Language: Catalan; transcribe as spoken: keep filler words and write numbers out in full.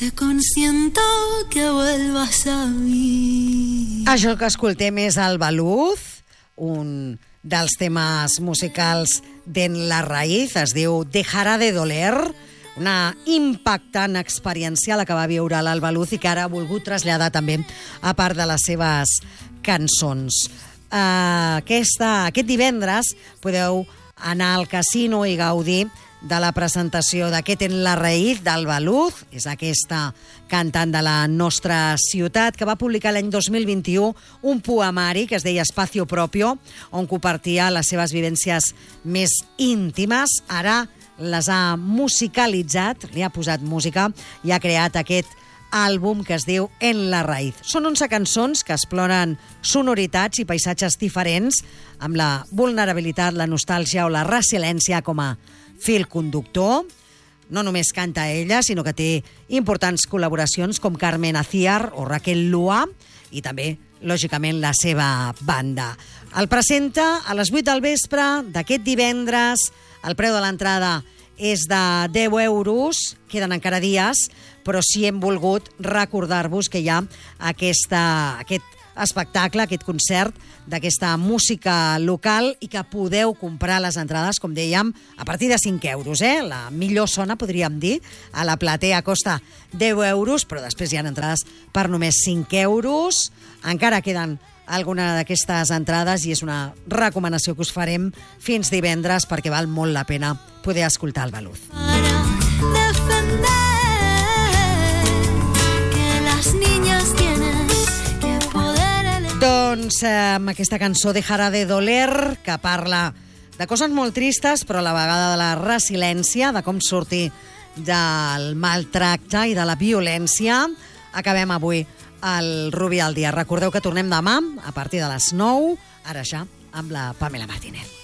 te consiento que vuelvas a mí. Això que escoltem és el Baluz, un dels temes musicals d'En la Raíz, es diu Dejará de doler, una impactant experiencial que va viure l'Alba Luz i que ara ha volgut traslladar també a part de les seves cançons. Uh, aquesta, aquest divendres podeu anar al casino i gaudir de la presentació d'aquest En la Raíz d'Alba Luz, és aquesta cantant de la nostra ciutat que va publicar l'any dos mil vint-i-u un poemari que es deia Espacio Propio, on compartia les seves vivències més íntimes. Ara les ha musicalitzat, li ha posat música i ha creat aquest àlbum que es diu En la Raíz. Són onze cançons que exploren sonoritats i paisatges diferents amb la vulnerabilitat, la nostàlgia o la resiliència com a fil conductor. No només canta ella, sinó que té importants col·laboracions com Carmen Aciar o Raquel Lua i també, lògicament, la seva banda. El presenta a les vuit del vespre d'aquest divendres. El preu de l'entrada és de deu euros, queden encara dies, però sí hem volgut recordar-vos que hi ha aquesta, aquest espectacle, aquest concert d'aquesta música local i que podeu comprar les entrades, com dèiem, a partir de cinc euros. Eh? La millor zona, podríem dir, a la platea costa deu euros, però després hi ha entrades per només cinc euros. Encara queden alguna d'aquestes entrades i és una recomanació que us farem fins divendres perquè val molt la pena poder escoltar el Baluz. Doncs eh, amb aquesta cançó Dejará de doler, que parla de coses molt tristes, però a la vegada de la resiliència, de com sortir del maltracte i de la violència, acabem avui el Rubí al dia. Recordeu que tornem demà a partir de les nou, ara ja amb la Pamela Martínez.